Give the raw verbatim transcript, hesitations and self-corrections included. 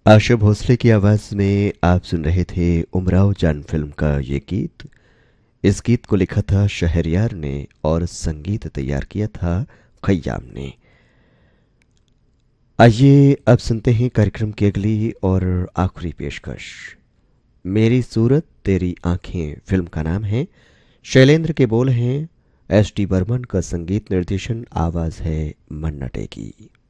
आशा भोसले की आवाज में आप सुन रहे थे उमराव जान फिल्म का ये गीत। इस गीत को लिखा था शहरयार ने और संगीत तैयार किया था खय्याम ने। आइए अब सुनते हैं कार्यक्रम की अगली और आखिरी पेशकश। मेरी सूरत तेरी आंखें फिल्म का नाम है। शैलेंद्र के बोल हैं एस टी बर्मन का संगीत निर्देशन, आवाज है मन्ना डे की।